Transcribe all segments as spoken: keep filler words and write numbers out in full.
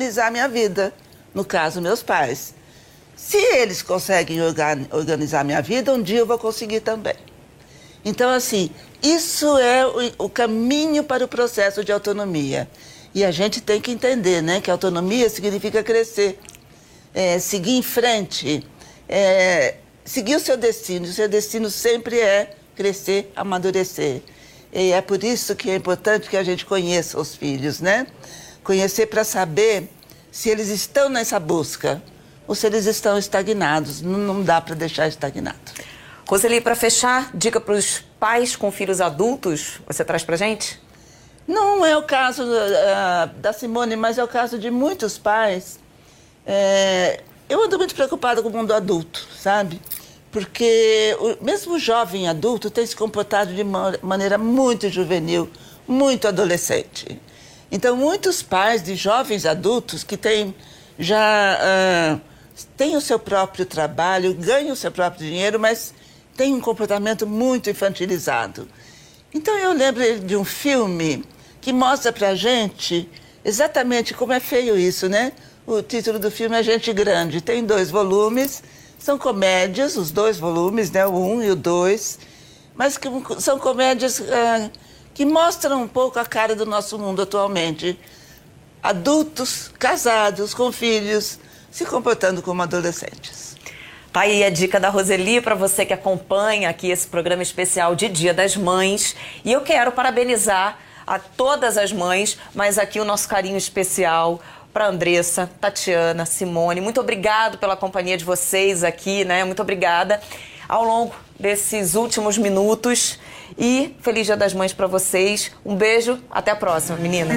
organizar a minha vida. No caso, meus pais. Se eles conseguem organizar a minha vida, um dia eu vou conseguir também. Então, assim, isso é o, o caminho para o processo de autonomia. E a gente tem que entender, né, que autonomia significa crescer, é, seguir em frente, é, seguir o seu destino. O seu destino sempre é crescer, amadurecer. E é por isso que é importante que a gente conheça os filhos, né? Conhecer para saber se eles estão nessa busca ou se eles estão estagnados. Não, não dá para deixar estagnado. Roseli, para fechar, dica para os pais com filhos adultos, você traz para gente? Não é o caso uh, da Simone, mas é o caso de muitos pais. É, eu ando muito preocupada com o mundo adulto, sabe? Porque o, mesmo o jovem adulto tem se comportado de uma maneira muito juvenil, muito adolescente. Então, muitos pais de jovens adultos que têm já uh, têm o seu próprio trabalho, ganham o seu próprio dinheiro, mas têm um comportamento muito infantilizado. Então, eu lembro de um filme que mostra pra gente exatamente como é feio isso, né? O título do filme é Gente Grande. Tem dois volumes, são comédias, os dois volumes, né? O um e o dois, mas que são comédias uh, que mostram um pouco a cara do nosso mundo atualmente. Adultos, casados, com filhos, se comportando como adolescentes. Tá aí a dica da Roseli para você que acompanha aqui esse programa especial de Dia das Mães. E eu quero parabenizar a todas as mães, mas aqui o nosso carinho especial para Andressa, Tatiana, Simone. Muito obrigado pela companhia de vocês aqui, né? Muito obrigada ao longo desses últimos minutos. E feliz Dia das Mães para vocês. Um beijo, até a próxima, meninas.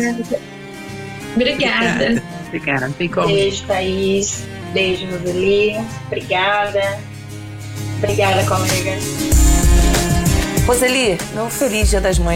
Obrigada. Obrigada. Beijo, Thaís. Beijo, Roseli. Obrigada. Obrigada, colega. Roseli, meu feliz Dia das Mães.